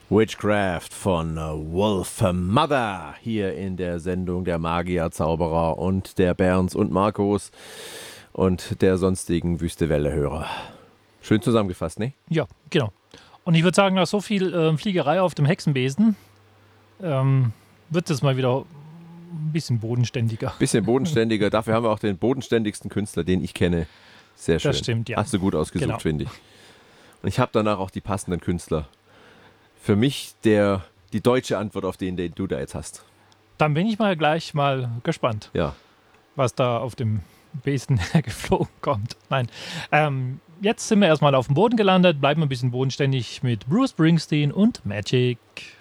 Witchcraft von Wolf Mother hier in der Sendung der Magier, Zauberer und der Berns und Markus und der sonstigen Wüstewelle-Hörer. Schön zusammengefasst, ne? Ja, genau. Und ich würde sagen, nach so viel Fliegerei auf dem Hexenbesen wird es mal wieder ein bisschen bodenständiger. Bisschen bodenständiger. Dafür haben wir auch den bodenständigsten Künstler, den ich kenne. Sehr schön. Das stimmt, ja. Hast du gut ausgesucht, Genau. finde ich. Und ich habe danach auch die passenden Künstler. Für mich die deutsche Antwort auf den du da jetzt hast. Dann bin ich gleich mal gespannt, Ja. was da auf dem Besen geflogen kommt. Nein. Jetzt sind wir erstmal auf dem Boden gelandet, bleiben ein bisschen bodenständig mit Bruce Springsteen und Magic.